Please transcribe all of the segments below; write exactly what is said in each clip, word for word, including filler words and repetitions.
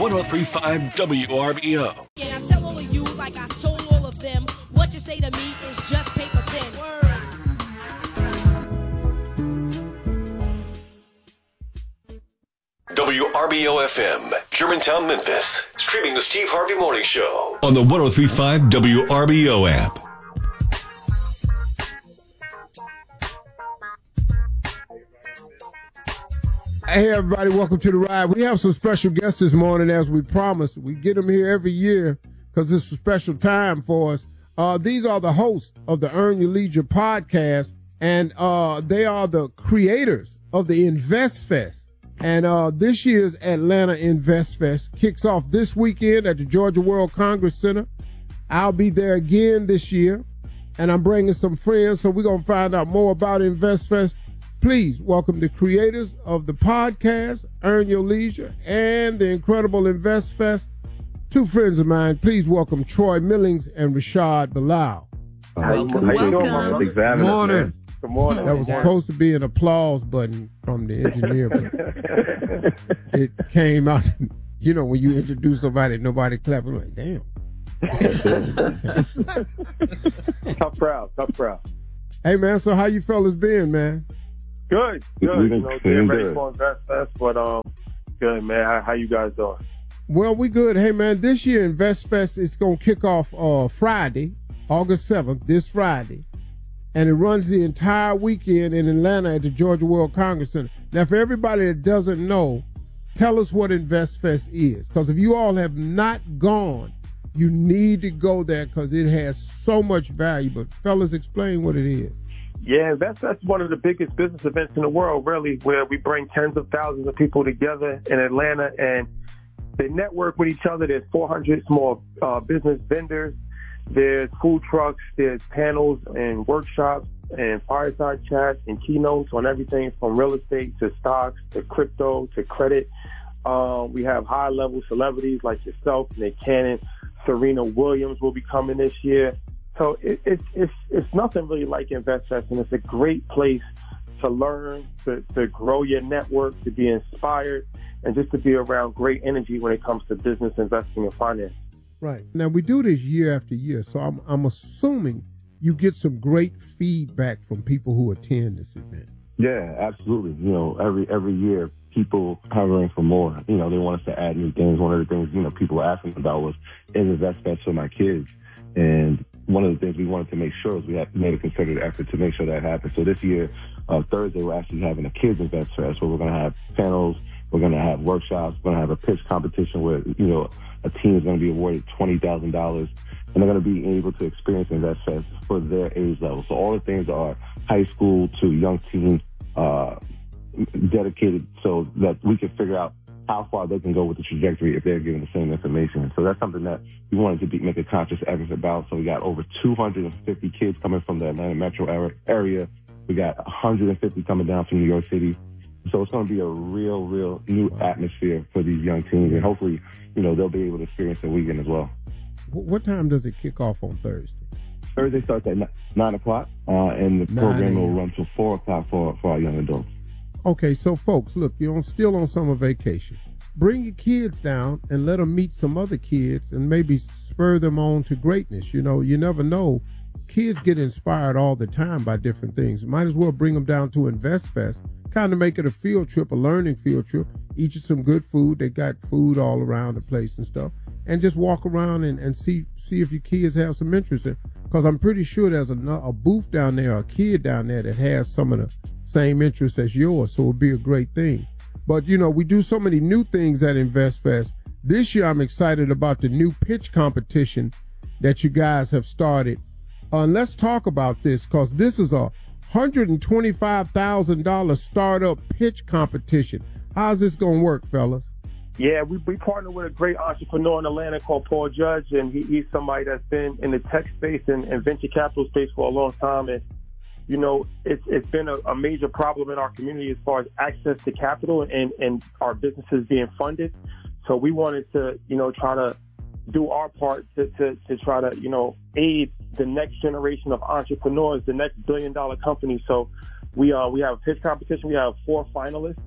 one oh three point five W R B O. And I tell all of you, like I told all of them, what you say to me is just paper thin. Word. W R B O F M, Germantown, Memphis. Streaming the Steve Harvey Morning Show On the one oh three point five W R B O app. Hey, everybody, welcome to the ride. We have some special guests this morning, as we promised. We get them here every year because it's a special time for us. Uh, these are the hosts of the Earn Your Leisure podcast, and uh, they are the creators of the Invest Fest. And uh, this year's Atlanta Invest Fest kicks off this weekend at the Georgia World Congress Center. I'll be there again this year, and I'm bringing some friends, so we're going to find out more about Invest Fest. Please welcome the creators of the podcast, Earn Your Leisure, and the incredible Invest Fest. Two friends of mine. Please welcome Troy Millings and Rashad Bilal. Welcome, welcome. Good morning. Good morning. That was supposed to be an applause button from the engineer, but it came out. You know, when you introduce somebody, nobody clapping. Like, damn. Tough crowd, tough crowd. Hey, man, so how you fellas been, man? Good, good. You know, getting ready for Invest Fest, but um, good, man. How, how you guys doing? Well, we good. Hey, man, this year Invest Fest is going to kick off uh, Friday, August seventh, this Friday, and it runs the entire weekend in Atlanta at the Georgia World Congress Center. Now, for everybody that doesn't know, tell us what Invest Fest is, because if you all have not gone, you need to go there because it has so much value. But fellas, explain what it is. Yeah, that's that's one of the biggest business events in the world, really, where we bring tens of thousands of people together in Atlanta and they network with each other. There's four hundred small uh, business vendors. There's food trucks. There's panels and workshops and fireside chats and keynotes on everything from real estate to stocks to crypto to credit. Um, we have high-level celebrities like yourself, Nick Cannon, Serena Williams will be coming this year. So it, it's it's it's nothing really like Invest Fest, and it's a great place to learn, to, to grow your network, to be inspired, and just to be around great energy when it comes to business, investing, and finance. Right. Now, we do this year after year, so I'm I'm assuming you get some great feedback from people who attend this event. Yeah, absolutely. You know, every every year, people hovering for more. You know, they want us to add new things. One of the things, you know, people were asking about was, is Invest Fest for my kids? And one of the things we wanted to make sure is we had made a concerted effort to make sure that happened. So this year, uh, Thursday, we're actually having a Kids Invest Fest where we're going to have panels, we're going to have workshops, we're going to have a pitch competition where, you know, a team is going to be awarded twenty thousand dollars, and they're going to be able to experience Invest Fest for their age level. So all the things are high school to young teens, uh, dedicated so that we can figure out how far they can go with the trajectory if they're given the same information. So that's something that we wanted to be, make a conscious effort about. So we got over two hundred fifty kids coming from the Atlanta metro area. We got one hundred fifty coming down from New York City. So it's going to be a real, real new atmosphere for these young teens. And hopefully, you know, they'll be able to experience the weekend as well. What time does it kick off on Thursday? Thursday starts at nine o'clock, uh, and the program will run till four o'clock for, for our young adults. Okay, so folks, look, you're on, still on summer vacation. Bring your kids down and let them meet some other kids and maybe spur them on to greatness. You know, you never know. Kids get inspired all the time by different things. Might as well bring them down to Invest Fest, kind of make it a field trip, a learning field trip. Eat you some good food. They got food all around the place and stuff. And just walk around and, and see see if your kids have some interest in. Because I'm pretty sure there's a, a booth down there, a kid down there that has some of the same interests as yours. So it would be a great thing. But, you know, we do so many new things at Invest Fest. This year, I'm excited about the new pitch competition that you guys have started. Uh, and let's talk about this, because this is a one hundred twenty-five thousand dollars startup pitch competition. How's this going to work, fellas? Yeah, we, we partner with a great entrepreneur in Atlanta called Paul Judge, and he, he's somebody that's been in the tech space and, and venture capital space for a long time. And, you know, it's it's been a, a major problem in our community as far as access to capital and, and our businesses being funded. So we wanted to, you know, try to do our part to, to, to try to, you know, aid the next generation of entrepreneurs, the next billion dollar company. So we uh, we have a pitch competition. We have four finalists.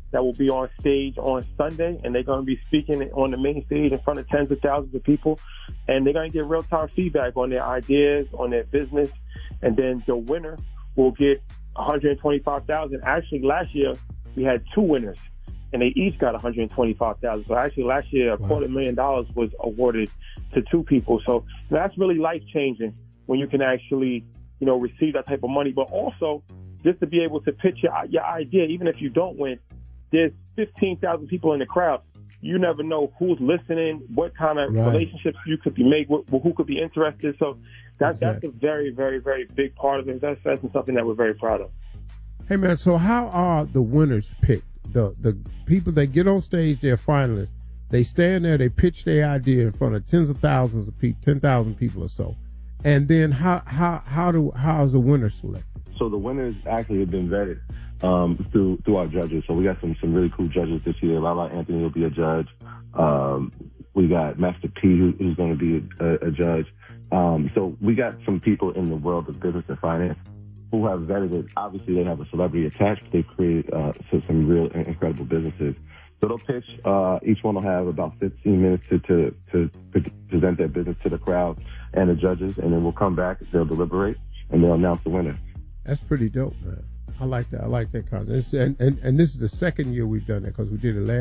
that will be on stage on Sunday, and they're going to be speaking on the main stage in front of tens of thousands of people, and they're going to get real-time feedback on their ideas, on their business, and then the winner will get one hundred twenty-five thousand dollars. Actually, last year we had two winners, and they each got one hundred twenty-five thousand dollars. So actually, last year a wow. quarter million dollars was awarded to two people. So that's really life-changing when you can actually, you know, receive that type of money, but also just to be able to pitch your your idea, even if you don't win. There's fifteen thousand people in the crowd. You never know who's listening, what kind of right. relationships you could be made, with, who could be interested. So that, exactly. that's a very, very, very big part of it. That's, that's something that we're very proud of. Hey, man, so how are the winners picked? The the people that get on stage, they're finalists. They stand there, they pitch their idea in front of tens of thousands of people, ten thousand people or so. And then how how how do how is the winner selected? So the winners actually have been vetted um, through through our judges. So we got some some really cool judges this year. Lala Anthony will be a judge. Um, we got Master P, who, who's going to be a, a judge. Um, so we got some people in the world of business and finance who have vetted it. Obviously, they have a celebrity attached, but they've created uh, some real incredible businesses. So they'll pitch. Uh, each one will have about fifteen minutes to, to, to present their business to the crowd and the judges, and then we'll come back, they'll deliberate, and they'll announce the winner. That's pretty dope, man. I like that. I like that concept. And, and, and this is the second year we've done that because we did it last